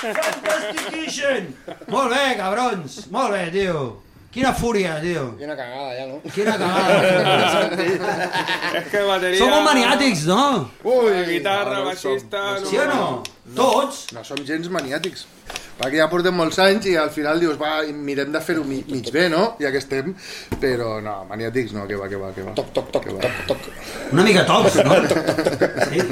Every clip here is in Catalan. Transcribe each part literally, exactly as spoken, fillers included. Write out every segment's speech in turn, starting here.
Fantastication! Molt bé, cabrons. Molt bé, tio. Quina fúria, tio. Quina cagada, ja, no? Quina cagada. És que bateria... Som maniàtics, no? Ui, guitarra, baixista... Sí o no? Tots? No som gens maniàtics. Perquè ja portem molts anys i al final dius, va, mirem de fer-ho mig, mig bé, no? Ja que estem, però no, maniàtics no, que va, que va, que va. Toc, toc, toc, toc, toc. Una mica tocs, no? Sí.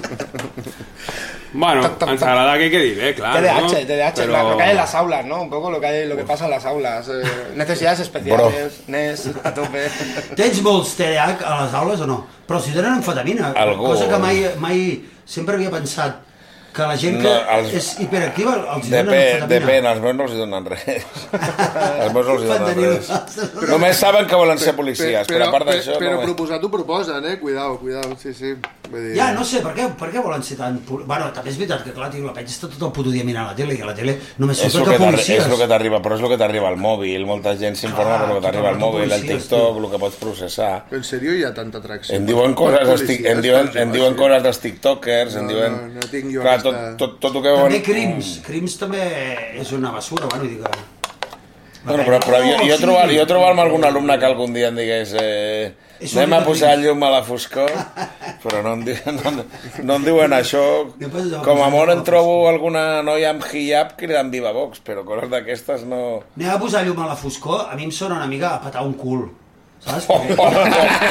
Bueno, toc, toc, ens agrada que quedi bé, clar, T D A H, ¿no? T D A H, Pero... lo que hay en las aulas, ¿no? Un poco lo que, hay, lo que pasa en las aulas. Eh, necesidades especiales, N E S, a tope. Tens molts T D A H a les aules o no? Però si tenen amfetamina, Algú... cosa que mai, mai sempre havia pensat que la gent que no, els... és hiperactiva els donen Depèn, amfetamina. depèn, als meus no els hi donen res. Als meus no els hi donen res. Només saben que volen ser policies, però, però a part d'això... Però no proposar t'ho proposen, eh? Cuidao, cuidao, sí, sí. Vull dir... Ja, no sé, per què, per què volen ser tan... Bueno, també és veritat que, clar, tio, la penya està tot el puto dia mirant la tele, i a la tele només és surt que que policies. És el que t'arriba, però és el que t'arriba al mòbil. Molta gent s'informa per el que t'arriba al mòbil, el TikTok, el que pots processar. En sèrio hi ha tanta atracció? Em diuen coses dels em diuen, em diuen coses dels tiktokers, em diuen... No, no tinc jo clar, aquesta... tot, tot, tot el que també Crims, Crims també és una basura, bueno, dic que... Bueno, però, però jo, jo, trobar, jo trobar-me algun alumne que algun dia em digués eh, anem a posar llum a la foscor, però no em, diuen, no, no em diuen això. Com a molt em trobo alguna noia amb hijab cridant Viva Vox, però coses d'aquestes no... Anem a posar llum a la foscor, a mi em sona una mica a petar un cul, saps? Perquè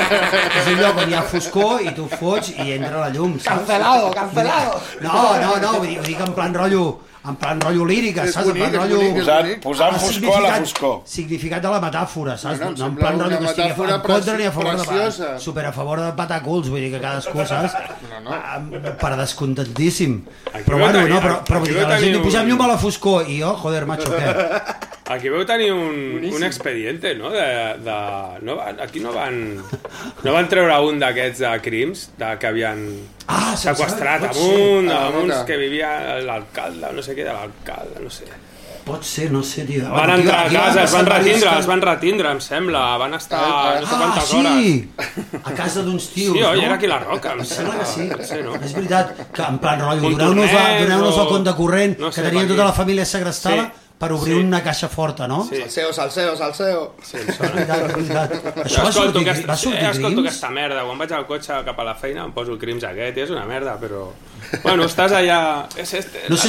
és un lloc on hi ha foscor i tu fots i entra la llum, saps? Cancelado, cancelado! No, no, no, vull dir, ho dic en plan rotllo... en plan rotllo lírica, saps? En plan rotllo... Posar, posar en foscor a la foscor. Significat de la metàfora, saps? No, no, no en plan rotllo que estigui en contra ni a favor preciosa. de... Super a favor de patar culs, vull dir que cadascú, saps? No, no. Per descontentíssim. Aquí Però veu bueno, tenir- no, però, però vull aquí dir que veu la gent tenir li posem un- llum a la foscor i jo, joder, macho, què? Aquí veu tenir un, un expediente, no? De, de, no van, aquí no van, no van treure un d'aquests de crims de, que havien Ah, se'n sequestrat sap, amb pot ser. un, Ah, amb uns boca. que vivia l'alcalde, no sé què, de l'alcalde, no sé. Pot ser, no sé, tio. Van Bueno, entrar a aquí casa, es van passar retindre, diversos- es van retindre, em sembla, van estar no sé Ah, quantes sí! hores. A casa d'uns tios, Sí, oi, no? era aquí la Roca, em Em sembla que sí. potser no. És veritat que, en plan rotllo, Un doneu-nos la- torneig doneu-nos el o- compte corrent, no sé, que tenien per tota aquí. la família segrestada Sí. per obrir Sí. una caixa forta, no? Sí. Salseo, salseo, salseo. Sí, És veritat, és veritat. Això Jo va escolto, sortir, aquesta, va sortir eh, escolto Crims? aquesta merda. Quan vaig al cotxe cap a la feina em poso el crims aquest i és una merda, però... Bueno, estàs allà... És este, No sé